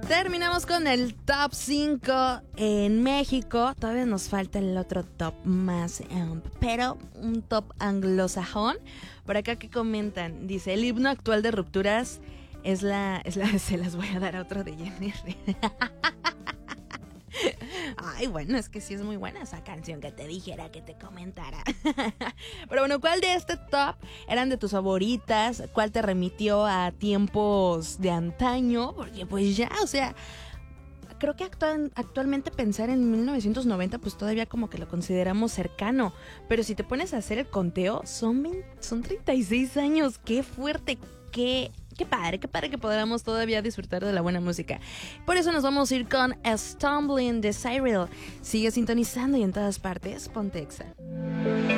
Terminamos con el top 5 en México. Todavía nos falta el otro top más, pero un top anglosajón. Por acá que comentan, dice, el himno actual de Rupturas es la se las voy a dar a otro de Jenny. Ay, bueno, es que sí es muy buena esa canción, que te dijera, que te comentara. Pero bueno, ¿cuál de este top eran de tus favoritas? ¿Cuál te remitió a tiempos de antaño? Porque pues ya, o sea, creo que actualmente pensar en 1990 pues todavía como que lo consideramos cercano. Pero si te pones a hacer el conteo, son 36 años. ¡Qué fuerte! ¡Qué padre que podamos todavía disfrutar de la buena música! Por eso nos vamos a ir con Stumbling de Cyril. Sigue sintonizando y en todas partes, ponte Exa.